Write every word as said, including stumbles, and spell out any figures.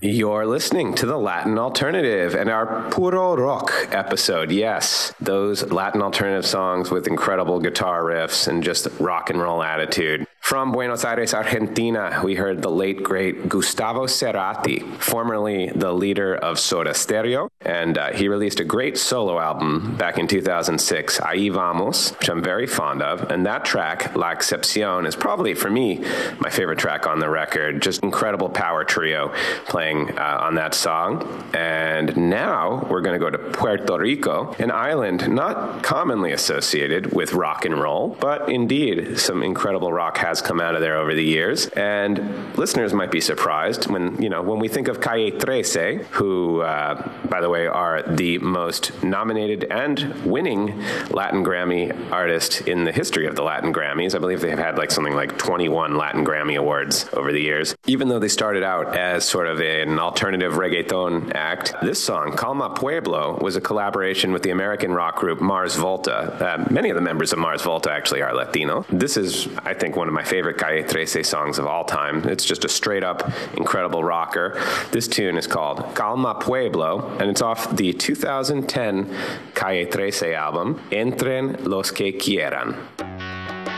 You're listening to the Latin Alternative and our Puro Rock episode. Yes, those Latin alternative songs with incredible guitar riffs and just rock and roll attitude. From Buenos Aires, Argentina, we heard the late, great Gustavo Cerati, formerly the leader of Soda Stereo, and uh, he released a great solo album back in two thousand six, Ahí Vamos, which I'm very fond of, and that track, La Excepción, is probably, for me, my favorite track on the record. Just incredible power trio playing uh, on that song. And now we're going to go to Puerto Rico, an island not commonly associated with rock and roll, but indeed some incredible rock has come out of there over the years. And listeners might be surprised when, you know, when we think of Calle trece, who, uh, by the way, are the most nominated and winning Latin Grammy artist in the history of the Latin Grammys. I believe they've had like something like twenty-one Latin Grammy Awards over the years. Even though they started out as sort of an alternative reggaeton act, this song, Calma Pueblo, was a collaboration with the American rock group Mars Volta. Uh, many of the members of Mars Volta actually are Latino. This is, I think, one of my favorite Calle trece songs of all time. It's just a straight up incredible rocker. This tune is called Calma Pueblo, and it's off the two thousand ten Calle trece album, Entren los que quieran.